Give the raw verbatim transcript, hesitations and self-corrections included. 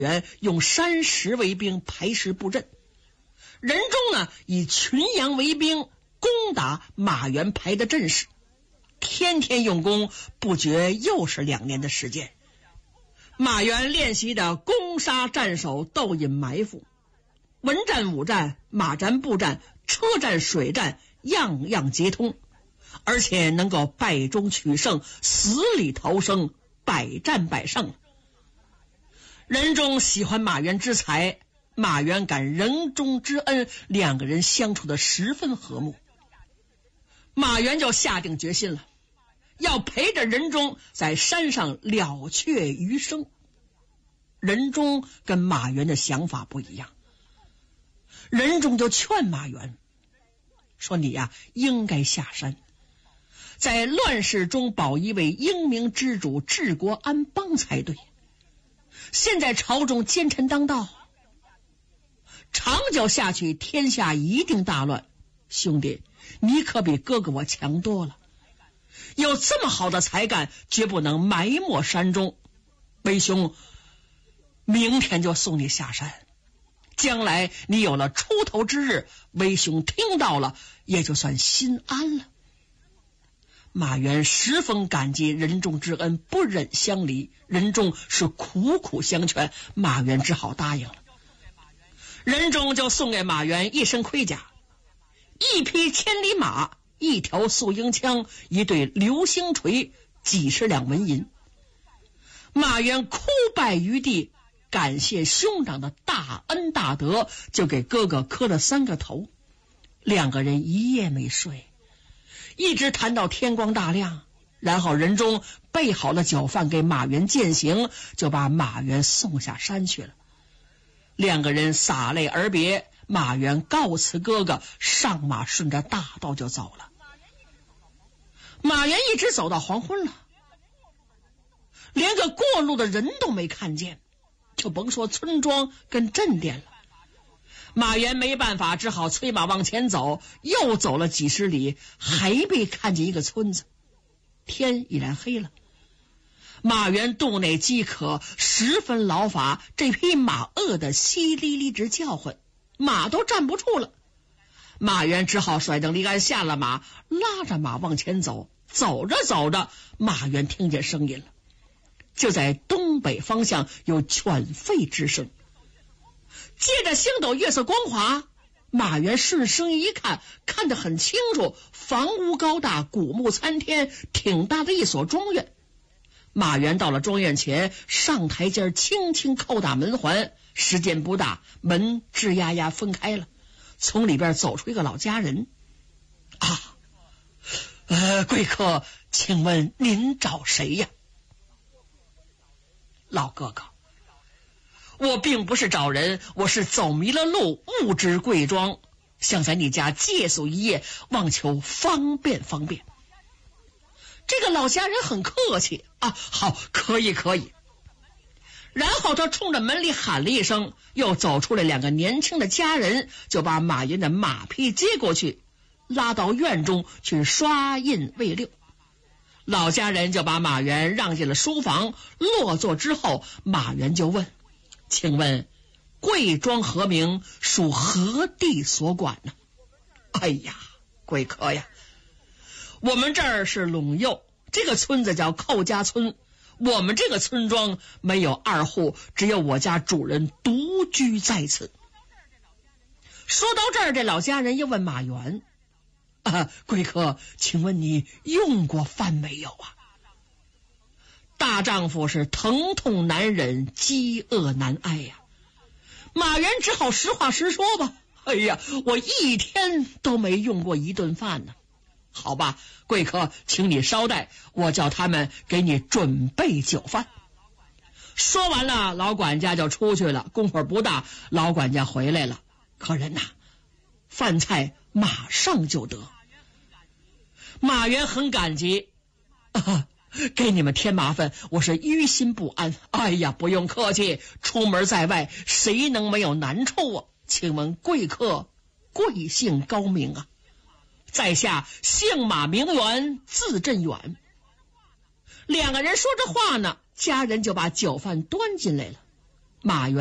元用山石为兵排石布阵，仁宗呢以群羊为兵攻打马援排的阵势，天天用功，不觉又是两年的时间。马援练习的攻杀战守、斗隐埋伏，文战武战、马战步战、车战水战，样样皆通，而且能够败中取胜，死里逃生，百战百胜。仁宗喜欢马援之才，马援感仁宗之恩，两个人相处的十分和睦。马援就下定决心了，要陪着仁宗在山上了却余生。仁宗跟马援的想法不一样，仁宗就劝马援说：“你呀、啊，应该下山，在乱世中保一位英明之主，治国安邦才对。现在朝中奸臣当道，长久下去，天下一定大乱。兄弟，你可比哥哥我强多了，有这么好的才干，绝不能埋没山中。为兄明天就送你下山，将来你有了出头之日，为兄听到了，也就算心安了。”马援十分感激仁宗之恩，不忍相离。仁宗是苦苦相劝，马援只好答应了。仁宗就送给马援一身盔甲，一匹千里马，一条素鹰枪，一对流星锤，几十两纹银。马援哭拜于地，感谢兄长的大恩大德，就给哥哥磕了三个头。两个人一夜没睡，一直谈到天光大亮，然后仁宗备好了酒饭给马援饯行，就把马援送下山去了。两个人洒泪而别，马援告辞哥哥，上马顺着大道就走了。马援一直走到黄昏了，连个过路的人都没看见，就甭说村庄跟镇店了。马援没办法，只好催马往前走，又走了几十里，还没看见一个村子。天已然黑了，马援肚内饥渴，十分劳乏，这匹马饿得淅沥沥直叫唤，马都站不住了。马援只好甩蹬离鞍，下了马，拉着马往前走。走着走着，马援听见声音了，就在东北方向有犬吠之声。借着星斗月色光滑，马援顺声音一看，看得很清楚，房屋高大，古木参天，挺大的一所庄院。马援到了庄院前，上台阶轻轻叩打门环，时间不大，门吱呀呀分开了，从里边走出一个老家人。啊，呃，贵客，请问您找谁呀？老哥哥，我并不是找人，我是走迷了路，误知贵庄，想在你家借宿一夜，望求方便方便。这个老家人很客气啊，好，可以可以。然后他冲着门里喊了一声，又走出来两个年轻的家人，就把马援的马匹接过去，拉到院中去刷印喂六。老家人就把马援让进了书房，落座之后，马援就问：请问贵庄何名，属何地所管呢？哎呀，贵客呀，我们这儿是陇右，这个村子叫寇家村，我们这个村庄没有二户，只有我家主人独居在此。说到这儿，这老家人又问马援：啊，贵客，请问你用过饭没有啊？大丈夫是疼痛难忍，饥饿难挨呀。马援只好实话实说吧。哎呀，我一天都没用过一顿饭呢。好吧，贵客，请你稍待，我叫他们给你准备酒饭。说完了，老管家就出去了。功夫不大，老管家回来了。客人呐，饭菜马上就得。马援很感激，啊，给你们添麻烦，我是于心不安。哎呀，不用客气，出门在外，谁能没有难处啊？请问贵客贵姓高明啊？在下姓马名媛，字振远。两个人说着话呢，家人就把酒饭端进来了。 马援